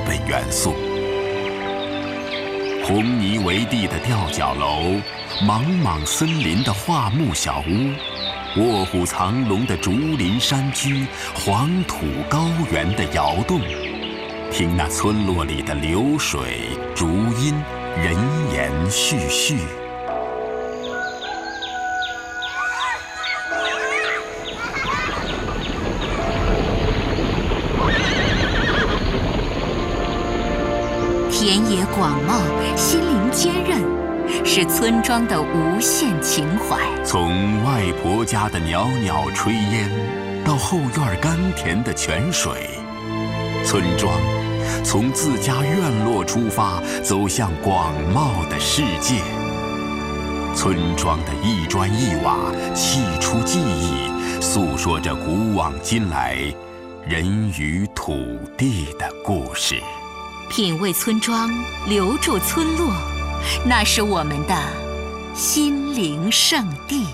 本元素。红泥为地的吊脚楼，莽莽森林的桦木小屋，卧虎藏龙的竹林山居，黄土高原的窑洞，听那村落里的流水、竹音、人言絮絮。 田野广袤，心灵坚韧，是村庄的无限情怀。 从外婆家的袅袅炊烟，到后院甘甜的泉水，村庄从自家院落出发，走向广袤的世界。村庄的一砖一瓦，砌出记忆，诉说着古往今来人与土地的故事。 品味村庄，留住村落，那是我们的心灵圣地。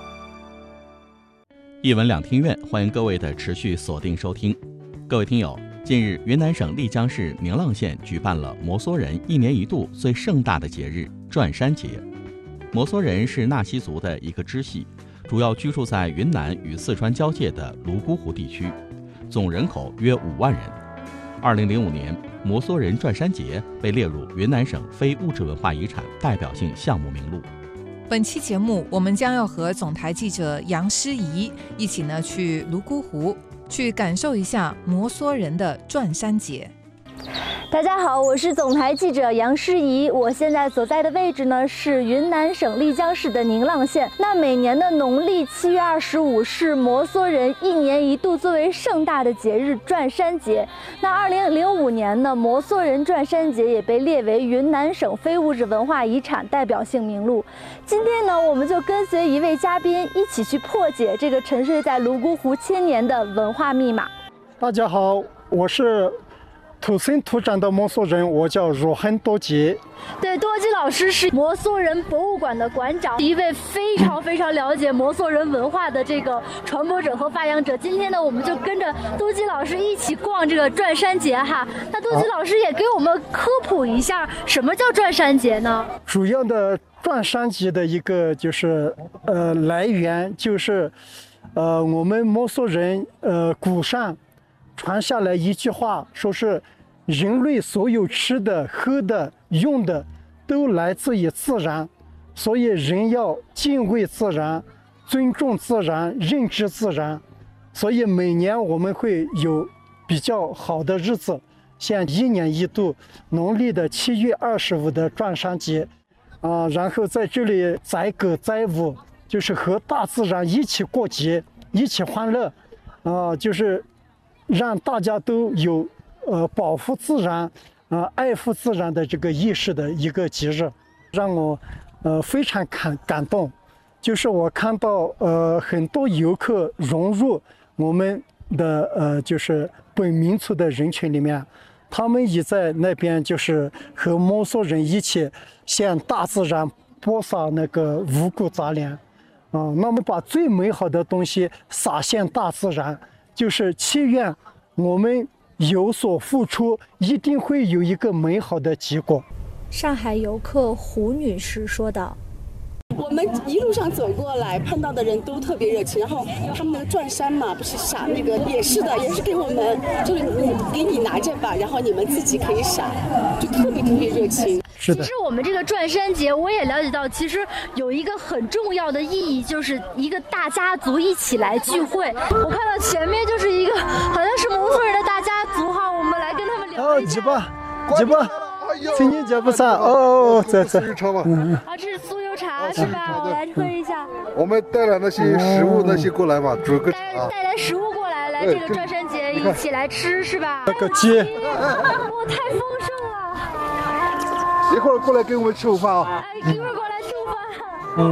一文两厅院，欢迎各位的持续锁定收听。各位听友，近日云南省丽江市宁蒗县举办了摩梭人一年一度最盛大的节日转山节。摩梭人是纳西族的一个支系，主要居住在云南与四川交界的泸沽湖地区，总人口约5万人。2005年，摩梭人转山节被列入云南省非物质文化遗产代表性项目名录。 本期节目，我们将要和总台记者杨诗怡一起去泸沽湖，去感受一下摩梭人的转山节。 大家好，我是总台记者杨诗怡。我现在所在的位置呢是云南省丽江市的宁蒗县。那每年的农历7月25是摩梭人一年一度最为盛大的节日转山节。那2005年呢，摩梭人转山节也被列为云南省非物质文化遗产代表性名录。今天呢，我们就跟随一位嘉宾一起去破解这个沉睡在泸沽湖千年的文化密码。 大家好，我是土生土长的摩梭人，我叫若恒多吉。 对，多吉老师是摩梭人博物馆的馆长，一位非常了解摩梭人文化的这个传播者和发扬者。今天呢，我们就跟着多吉老师一起逛这个转山节哈。那多吉老师也给我们科普一下，什么叫转山节呢？ 主要的转山节的一个就是来源就是我们摩梭人古上传下来一句话，说是人类所有吃的、喝的、用的都来自于自然，所以人要敬畏自然、尊重自然、认知自然。所以每年我们会有比较好的日子，像一年一度农历的7月25的转山节然后在这里载歌载舞，就是和大自然一起过节，一起欢乐就是让大家都有保护自然爱护自然的这个意识的一个节日，让我非常感动。就是我看到很多游客融入我们的就是本民族的人群里面，他们也在那边就是和摩梭人一起向大自然播撒那个五谷杂粮那么把最美好的东西洒向大自然，就是祈愿我们有所付出，一定会有一个美好的结果。 上海游客胡女士说道： 我们一路上走过来，碰到的人都特别热情，然后他们那个转山嘛，不是撒那个也是的，也是给我们，就是给你拿着吧，然后你们自己可以撒，就特别热情。 是的。 其实我们这个转山节，我也了解到，其实有一个很重要的意义，就是一个大家族一起来聚会。我看到前面就是一个好像是摩梭人的大家族哈，我们来跟他们聊一下。 几把，青年节不散这这是这是酥油茶是吧？我来喝一下。 我们带来那些食物那些过来嘛，煮个带来食物过来，来这个转山节一起来吃是吧？ 那个鸡， 哇，太丰盛了！ 一会儿过来给我们吃午饭一会儿过来吃午饭。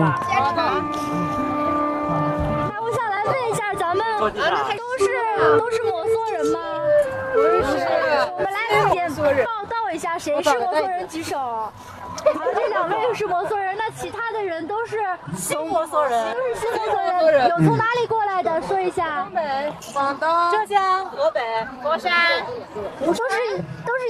那我想来问一下，咱们都是摩梭人吗？不是。我们来报一下，谁是摩梭人？举手。好，这2位是摩梭人，那其他的人都是新摩梭人，都是新摩梭人。有从哪里过来的？说一下。 东北、广东、 浙江、 河北、佛山， 都是